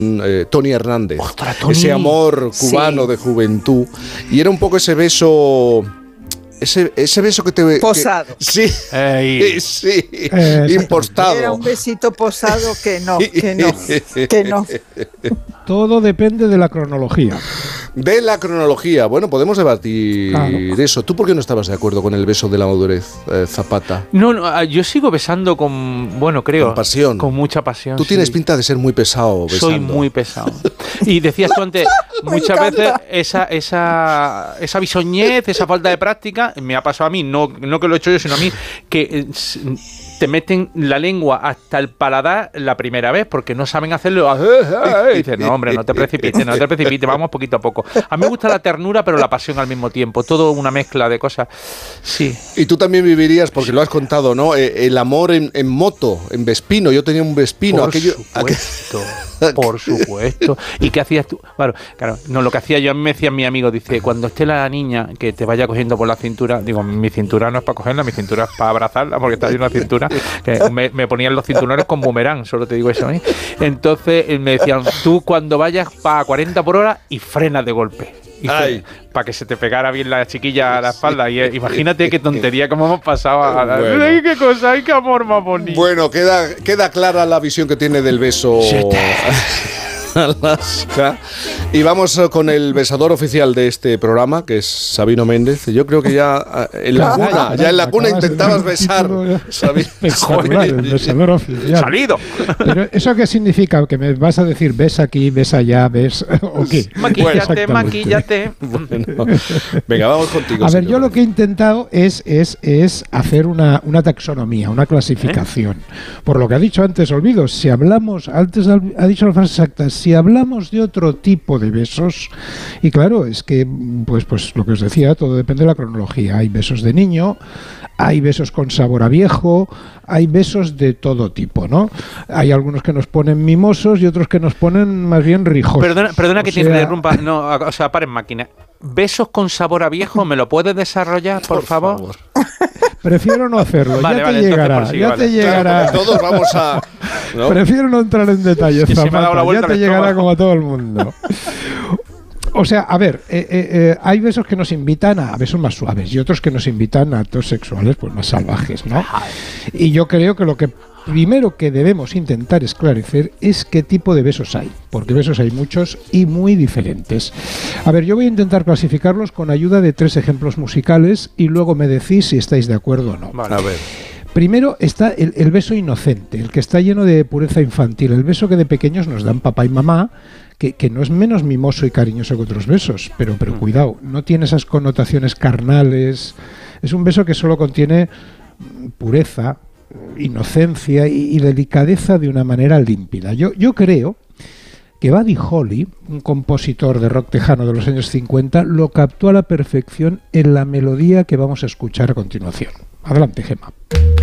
Tony Hernández. ¡Ostras, Tony! Ese amor cubano de juventud. Y era un poco ese beso... Ese beso que te... Posado. Sí, sí, impostado. Era un besito posado que no. Todo depende de la cronología. De la cronología. Bueno, podemos debatir eso. ¿Tú por qué no estabas de acuerdo con el beso de la madurez, Zapata? No, yo sigo besando con pasión. Con mucha pasión. Tú tienes pinta de ser muy pesado besando. Soy muy pesado. Y decías tú antes, muchas veces esa bisoñez, esa falta de práctica, me ha pasado a mí, no que lo he hecho yo, sino a mí, que te meten la lengua hasta el paladar la primera vez porque no saben hacerlo. Y dices, no, hombre, no te precipites, vamos poquito a poco. A mí me gusta la ternura, pero la pasión al mismo tiempo. Todo una mezcla de cosas. Sí. Y tú también vivirías, porque lo has contado, ¿no? El amor en moto, en Vespino. Yo tenía un Vespino. Por supuesto. ¿Y qué hacías tú? Claro, no, lo que hacía yo, a mí me decían mi amigo, dice, cuando esté la niña que te vaya cogiendo por la cintura, digo, mi cintura no es para cogerla, mi cintura es para abrazarla, porque está ahí una cintura, que me ponían los cinturones con boomerang, solo te digo eso, ¿eh? Entonces me decían, tú cuando vayas para 40 por hora y frenas de golpe. Para que se te pegara bien la chiquilla a la espalda. Y imagínate qué tontería, cómo hemos pasado bueno. ¡Ay, qué cosa! ¡Ay, qué amor más bonito! Bueno, queda clara la visión que tiene del beso Alaska. Y vamos con el besador oficial de este programa, que es Sabino Méndez. Yo creo que ya en la cuna intentabas besar. Espectacular, el besador oficial. ¡Salido! Pero ¿eso qué significa? ¿Que me vas a decir ves aquí, ves allá, ves o qué? Maquíllate. Bueno, venga, vamos contigo. A ver, yo lo que he intentado es hacer una taxonomía, una clasificación. Por lo que ha dicho antes, Olvido, si hablamos, antes ha dicho la frase exacta, si hablamos de otro tipo de besos, y claro, es que, pues lo que os decía, todo depende de la cronología. Hay besos de niño, hay besos con sabor a viejo, hay besos de todo tipo, ¿no? Hay algunos que nos ponen mimosos y otros que nos ponen más bien rijosos. Perdona que te interrumpa, para en máquina. ¿Besos con sabor a viejo? ¿Me lo puedes desarrollar, por favor? Prefiero no hacerlo, vale, te llegará. Claro, todos vamos a... ¿no? Prefiero no entrar en detalles, Zapata, ya te llegará como a todo el mundo. O sea, a ver, hay besos que nos invitan a besos más suaves y otros que nos invitan a actos sexuales pues más salvajes, ¿no? Y yo creo que lo que primero que debemos intentar esclarecer es qué tipo de besos hay, porque besos hay muchos y muy diferentes. A ver, yo voy a intentar clasificarlos con ayuda de 3 ejemplos musicales y luego me decís si estáis de acuerdo o no. Vale, a ver. Primero está el beso inocente, el que está lleno de pureza infantil, el beso que de pequeños nos dan papá y mamá, que no es menos mimoso y cariñoso que otros besos, pero cuidado, no tiene esas connotaciones carnales, es un beso que solo contiene pureza, inocencia y delicadeza de una manera límpida. Yo creo que Buddy Holly, un compositor de rock tejano de los años 50, lo captó a la perfección en la melodía que vamos a escuchar a continuación. Adelante, Gemma.